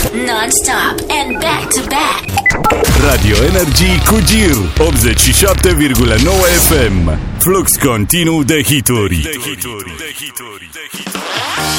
Non-stop and back-to-back. Radio Energy cu Gir 87,9 FM. Flux continuu de hituri.